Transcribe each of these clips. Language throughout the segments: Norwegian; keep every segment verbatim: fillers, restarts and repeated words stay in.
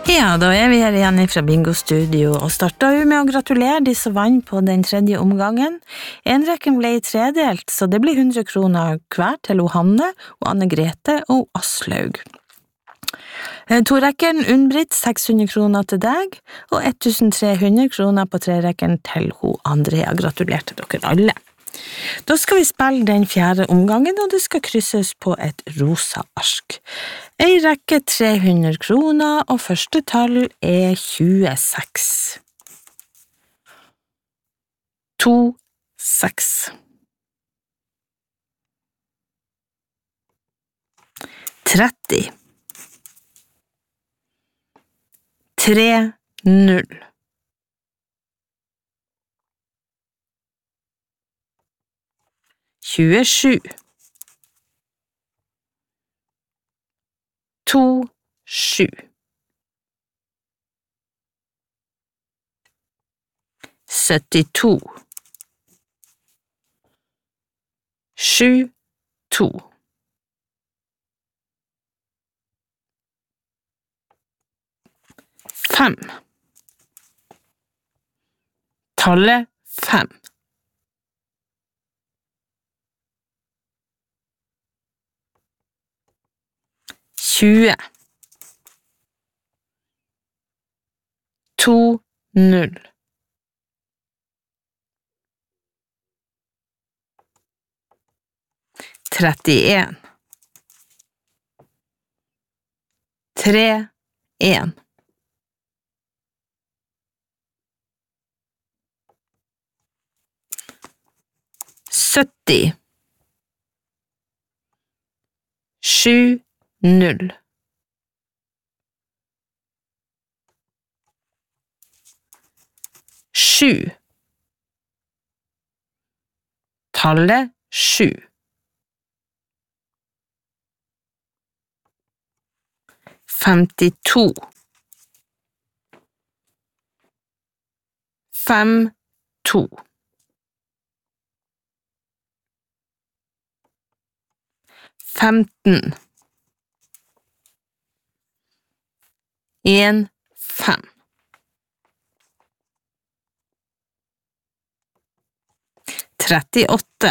Ja, da er vi her igjen fra Bingo Studio, og startet jo med å gratulere de som vant på den tredje omgangen. En rekken ble tredelt, så det blir hundre kroner hver til Hanne, og Anne Grete og Aslaug. To rekken Unnbritt, seks hundre kroner til deg, og ettentre hundre kroner på tre rekken til ho Andrea. Gratulerer til dere alle. Da skal vi spille den fjerde omgangen, og det skal krysses på et rosa ark. Ei rekke tre hundre kroner, og første tall er tjueseks. To, seks. tretti. Tre, null. tjuesju. To, sju. syttito. Sju, to. Fem. Tallet fem. Tjue. To, null. Trettien. Tre, en. Sytti. Sju, null. Sju. Tallet sju. Femtito. Fem, to. Femten. En, fem. Trettiåtte.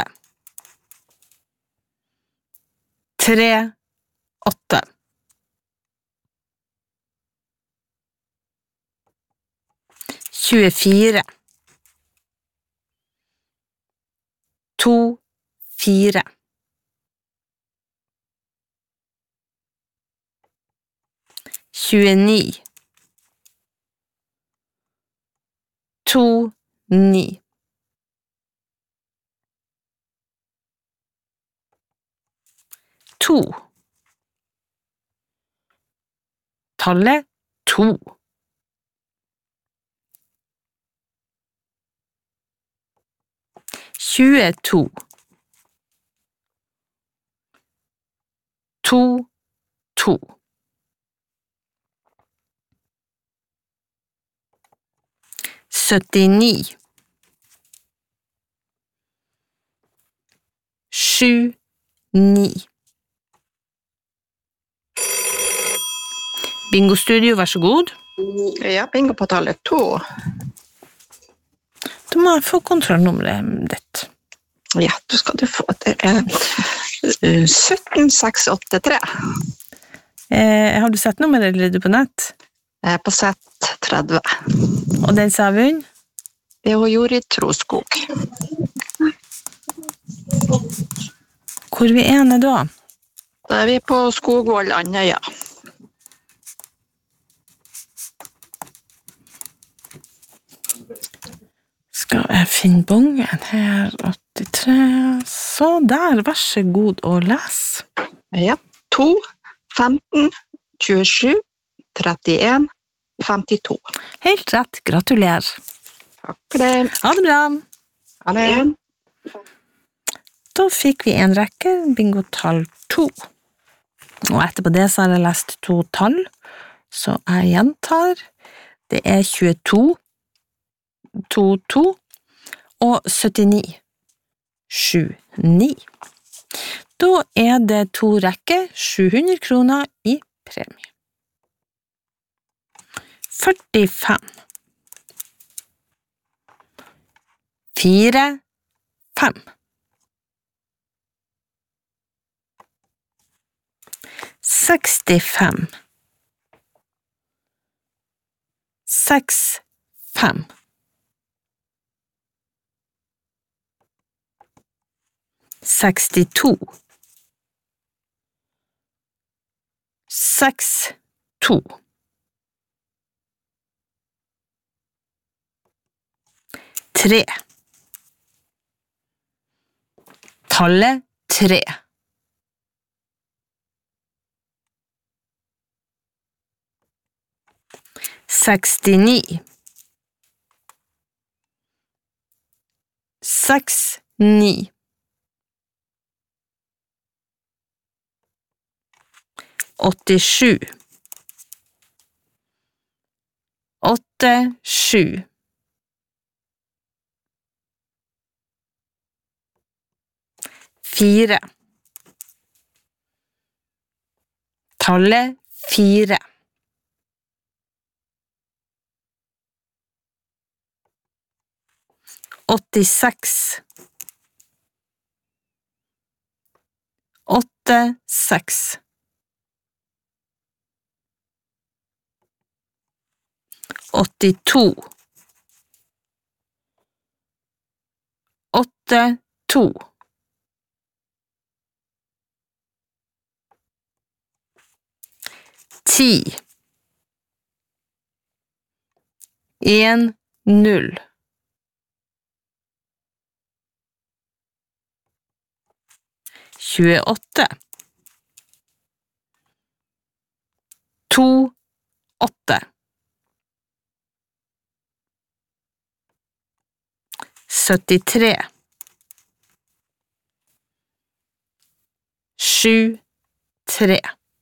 Tre, åtte. Tjuefire. To, fire. Tjueni. To, ni. To. Tallet to. Tjueto. To, to. Syttini. Sju, ni. Bingo Studio, vær så god. Ja, bingo på tallet to. Da må jeg få kontrollnummeret ditt. Ja, da skal du få det. Er sytten seks åtte tre. Eh, har du sett nummeret, eller er du på nett? Jeg er på sett tretti. Og den sa vunn? Det er Jorid Troskog. Hvor vi ene da? Da er vi på Skogvold Andøya. Skal jeg finne bongen her? åttitre. Så der, vær så god å lese. Ja, to, femten, tjuesju, trettien, femtito. Helt rett, gratulerer. Takk for det. Ha det bra. Ha det. Da fikk vi en rekke, bingo-tall to. Og etterpå det så har jeg lest to tall, så jeg gjentar. Det er tjueto, to, to, og syttini, sju, ni. Da er det to rekker, sju hundre kroner i premie. førtifem. Fire, fem. Sekstifem. Seks, fem. Sekstito. Seks, to. Tre. Tallet tre. Sekstini. Seks, ni. Åttisju. Åtte, sju. Fire. Tallet fire. Åttiseks. Åtte, seks. Åttito. Åtte, to. Ti. En, null. Tjueåtte. To, åtte. Syttitre. Sju, tre.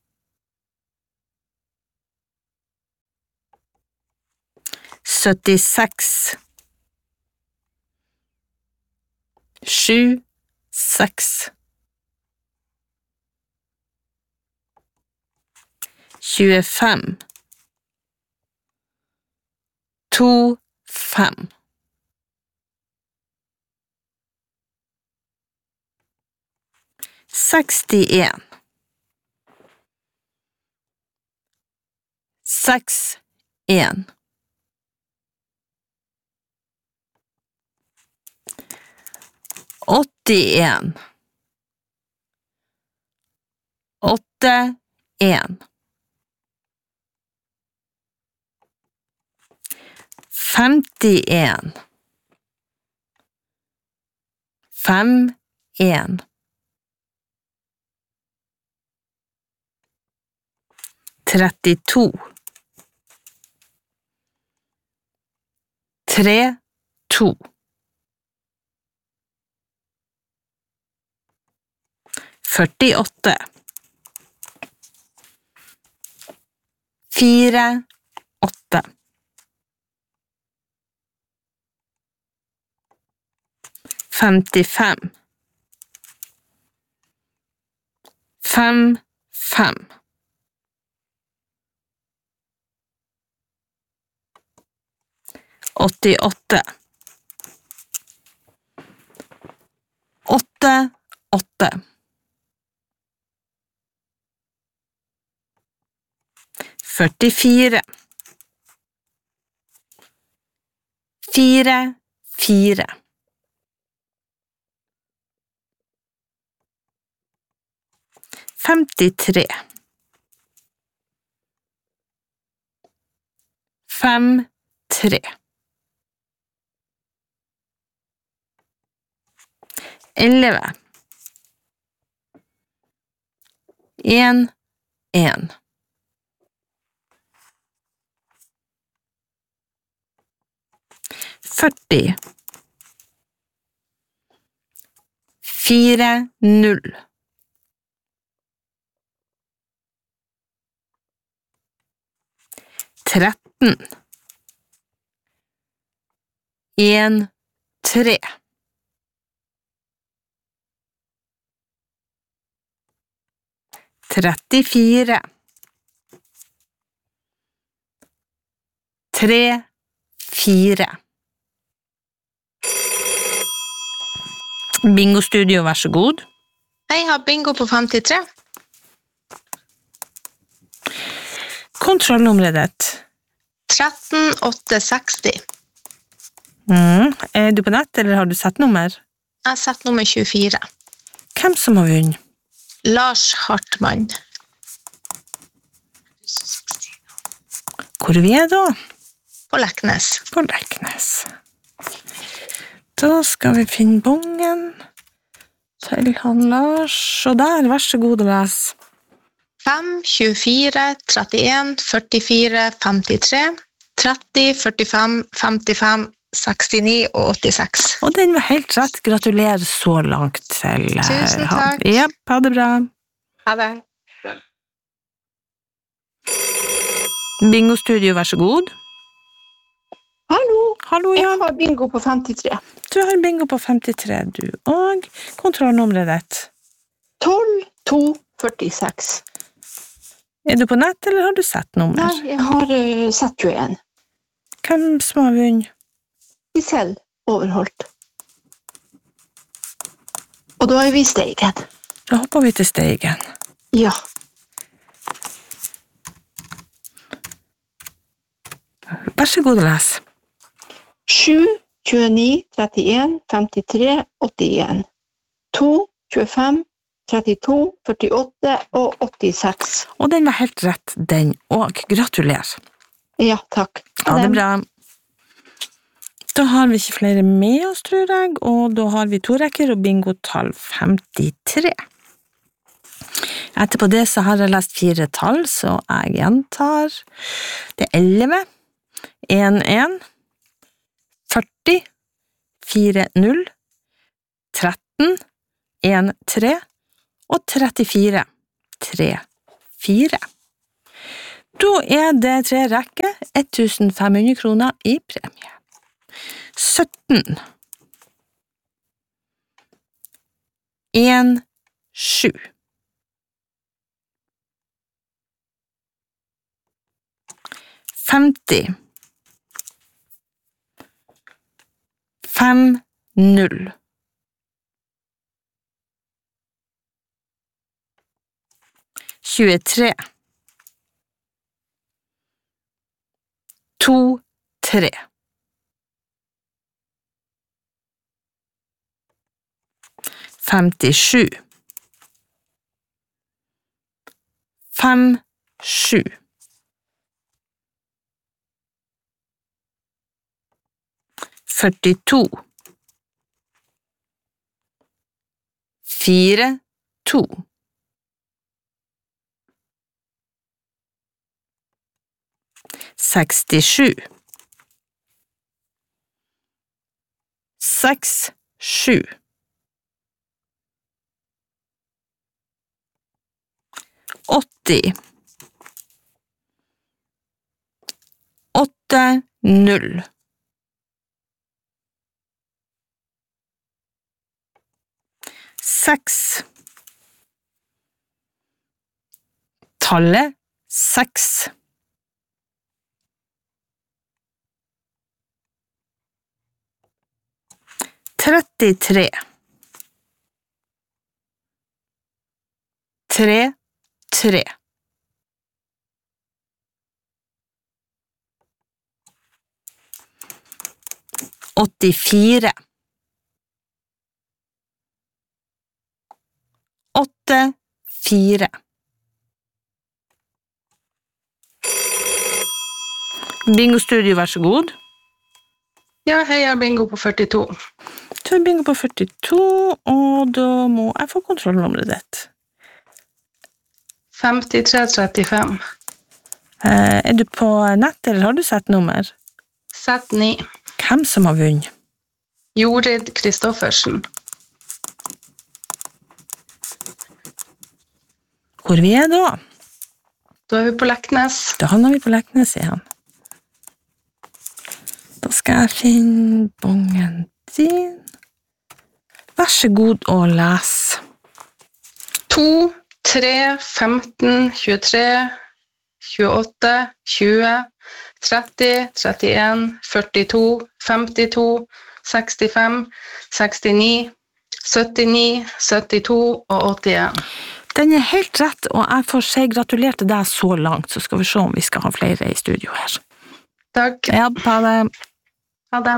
Syttiseks. Sju, seks. Tjuefem. To, fem. Sekstien. Seks, en. Åttien. Åtte, en. Femtien. Fem, en. Trettito. Tre, to. Førtiåtte. Fire, åtte. Femtifem. Fem, fem. Åttiåtte. Åtte, åtte. Førtifire. Fire, fire. Femtitre. Fem, tre. Elleve. En, en. Førti. Fire, null. Tretten. En, tre. Trettifire. tre, fire. Bingo-studio, vær så god. Jeg har bingo på femtitre. Kontrollnummeret ditt. tretten åtte seksti. Mm. Er du på nett, eller har du sett nummer? Jeg har sett nummer tjuefire. Hvem som har vunnet? Lars Hartmann. Hvor er vi da? På Leknes. På Leknes. Da skal vi finne bongen til han Lars. Og der, vær så god å lese. fem, tjuefire, trettien, førtifire, femtitre, tretti, førtifem, femtifem, sekstini og åttiseks. Og den var helt rett. Gratulerer så langt til Tusen han. takk. Ja, ha det bra. Ha det. Bingo-studio, vær så god. Hallo, Hallo, jeg Jan. har bingo på femtitre. Du har bingo på femtitre, du. Og kontrollnummeret ditt. tolv, to, førtiseks. Er du på nett, eller har du sett nummer? Nei, jeg har uh, sett tjueen. Hvem som har vunnet? Giselle overholdt. Og da er vi i steigen. Da hopper vi til steigen. Ja. Vær så god å lese. sju, tjueni, trettien, femtitre, åttien. to, tjuefem, trettito, førtiåtte og åttiseks. Og den var helt rett, den òg. Gratulerer. Ja, takk. Ha det bra. Da har vi ikke flere med oss, tror jeg, og da har vi to rekker og bingotall femtitre. Etterpå det så har jeg lest fire tall, så jeg gjentar. Det er elleve, en, en, førti, fire, null, tretten, en, tre og trettifire, tre, fire. Da er det tre rekker, tusen fem hundre kroner i premie. sytten, en, sju. femti, fem, null. tjuetre, to, tre. femtisju, fem, sju. førtito, fire, to. sekstisju, seks, sju. åtti, åtte, null. Seks. Tallet seks. trettitre. Tre, tre. åttifire. Åtte, fire. Bingo-studio, vær så god. Ja, hei, jeg har bingo på førtito. Du har bingo på førtito, og da må jeg få kontrollnummeret ditt. femtitre trettifem. Eh, er du på nett, eller har du sett nummer? Sett ni. Hvem som har vunnet? Jorid Kristoffersen. Hvor vi er da? Da er vi på Leknes. Da havner vi på Leknes igjen. Da skal jeg finne bongen din. Vær så god å lese. to, tre, femten, tjuetre, tjueåtte, tjue, tretti, trettien, førtito, femtito, sekstifem, sekstini, syttini, syttito og åttien. Den er helt rett, og jeg får si gratulerer til deg så langt, så skal vi se om vi skal ha flere i studio her. Takk. Ja, ha det. Ha det.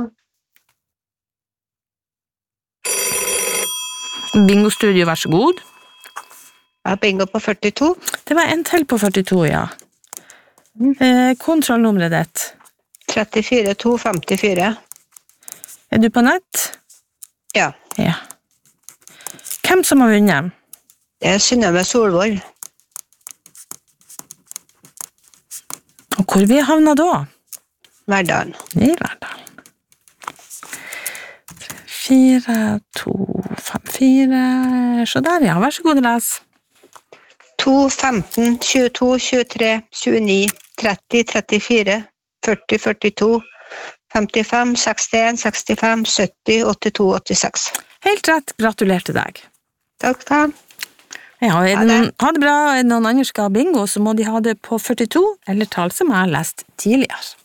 Bingo-studio, vær så god. Ja, bingo på førtito. Det var en til på førtito, ja. Eh, kontrollnummeret ditt. trettifire to femtifire. Er du på nett? Ja, Ja. Hvem som har vunnet? det er Synnøve Solvold. Og hvor vi havna da? Verdalen. I Verdalen. Fire, to, fem, fire. Så der, ja. Vær så god, les. to, femten, tjueto, tjuetre, tjueni, tretti, trettifire, førti, førtito, femtifem, sekstien, sekstifem, sytti, åttito, åttiseks. Helt rett. Gratulerer til deg. Takk, takk. Ja, er Ha det det. noen, ha det bra. Er det noen andre skal ha bingo, så må de ha det på førtito, eller tall som jeg har lest tidligere.